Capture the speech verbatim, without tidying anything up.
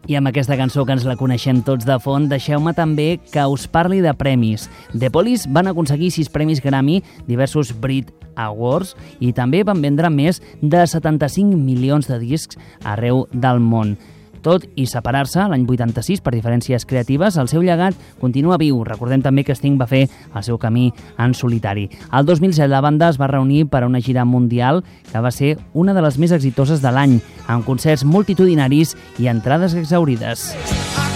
I amb aquesta cançó que ens la coneixem tots de fons, deixeu-me també que us parli de premis. The Police van aconseguir sis premis Grammy, diversos Brit Awards, i també van vendre més de setanta-cinc milions de discs arreu del món. Tot i separar-se l'any vuitanta-sis per diferències creatives, el seu llegat continua viu. Recordem també que Sting va fer el seu camí en solitari. El dos mil set la banda es va reunir per a una gira mundial que va ser una de les més exitoses de l'any, amb concerts multitudinaris i entrades exhaurides.